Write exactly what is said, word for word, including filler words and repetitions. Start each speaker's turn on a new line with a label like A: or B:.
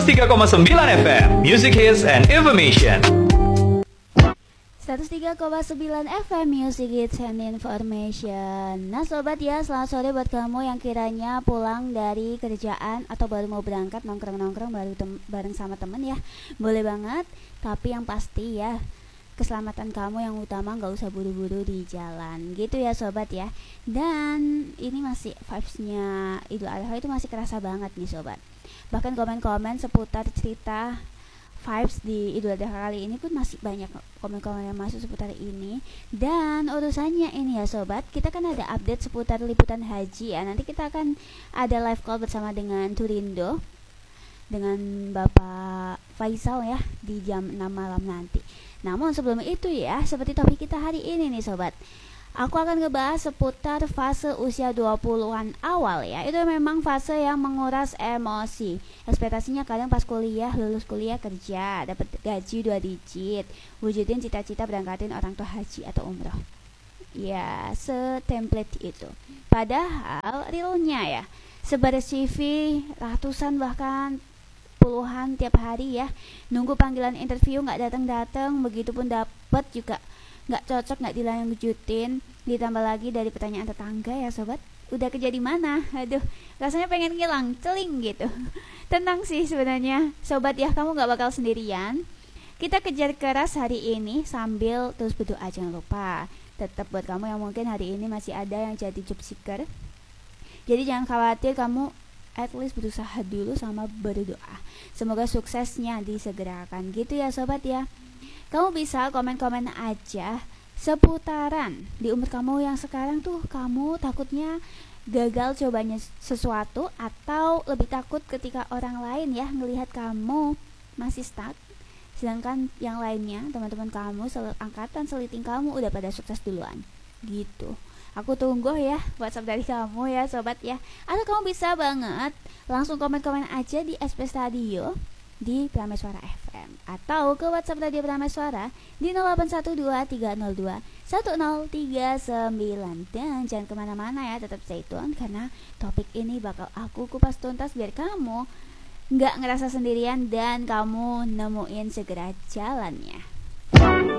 A: seratus tiga koma sembilan F M, Music Hits and Information.
B: seratus tiga koma sembilan F M Music Hits and Information. Nah sobat ya, selamat sore buat kamu yang kiranya pulang dari kerjaan atau baru mau berangkat nongkrong-nongkrong baru tem- bareng sama temen ya. Boleh banget, tapi yang pasti ya keselamatan kamu yang utama, gak usah buru-buru di jalan gitu ya sobat ya. Dan ini masih vibes-nya Idul Adha itu masih kerasa banget nih sobat. Bahkan komen-komen seputar cerita vibes di Idul Adha kali ini pun masih banyak komen-komen yang masuk seputar ini. Dan urusannya ini ya sobat, kita kan ada update seputar liputan haji ya. Nanti kita akan ada live call bersama dengan Turindo, dengan Bapak Faisal ya, di jam enam malam nanti. Namun sebelum itu ya, seperti topik kita hari ini nih sobat, aku akan ngebahas seputar fase usia dua puluhan awal ya. Itu memang fase yang menguras emosi. Ekspektasinya kadang pas kuliah, lulus kuliah kerja, dapat gaji dua digit, wujudin cita-cita berangkatin orang tua haji atau umroh. Ya, setemplate itu. Padahal realnya ya, sebar C V ratusan bahkan puluhan tiap hari ya, nunggu panggilan interview nggak datang-datang, begitupun dapet juga nggak cocok, nggak dilanjutin, ditambah lagi dari pertanyaan tetangga ya sobat, udah kerja di mana? Aduh, rasanya pengen ngilang, celing gitu. Tenang sih sebenarnya sobat ya, kamu nggak bakal sendirian. Kita kejar keras hari ini sambil terus berdoa, jangan lupa. Tetap buat kamu yang mungkin hari ini masih ada yang jadi job seeker, jadi jangan khawatir, kamu at least berusaha dulu sama berdoa. Semoga suksesnya disegerakan gitu ya sobat ya. Kamu bisa komen-komen aja seputaran di umur kamu yang sekarang tuh, kamu takutnya gagal cobanya sesuatu, atau lebih takut ketika orang lain ya ngelihat kamu masih stuck, sedangkan yang lainnya, teman-teman kamu, angkatan seliting kamu udah pada sukses duluan gitu. Aku tunggu ya WhatsApp dari kamu ya sobat ya. Atau kamu bisa banget langsung komen-komen aja di S P S Radio di Prameswara F M, atau ke WhatsApp Radio Prameswara di nol delapan satu dua tiga nol dua satu nol tiga sembilan. Dan jangan kemana-mana ya, tetap stay tune karena topik ini bakal aku kupas tuntas biar kamu gak ngerasa sendirian dan kamu nemuin segera jalannya.